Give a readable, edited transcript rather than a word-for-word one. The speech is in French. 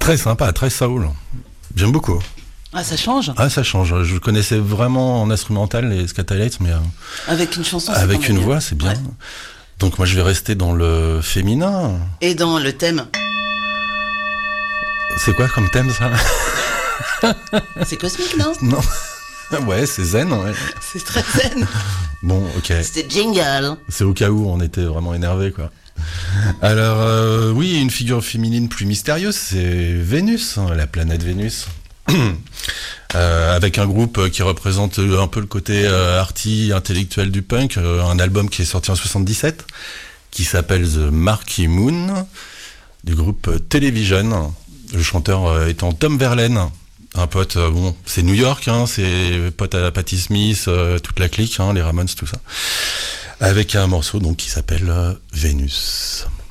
Très sympa, très soul. J'aime beaucoup. Ah, ça change. Ah, ça change. Je connaissais vraiment en instrumental les Scatalites, mais Avec une chanson, avec une voix, c'est bien. Ouais. Donc moi, je vais rester dans le féminin. Et dans le thème. C'est quoi comme thème, ça? C'est cosmique, non? Non. Ouais, c'est zen. Ouais. C'est très zen. Bon, ok. C'était jingle. C'est au cas où on était vraiment énervé, quoi. Alors, oui, une figure féminine plus mystérieuse, c'est Vénus, la planète Vénus. Avec un groupe qui représente un peu le côté arty, intellectuel du punk, un album qui est sorti en 77, qui s'appelle The Marquee Moon, du groupe Television, le chanteur étant Tom Verlaine, un pote, bon, c'est New York, hein, c'est pote à Patti Smith, toute la clique, hein, les Ramones, tout ça, avec un morceau donc qui s'appelle Vénus.